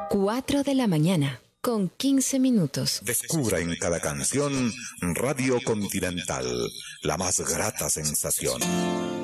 4 de la mañana, con 15 minutos. Descubra en cada canción Radio Continental, la más grata sensación.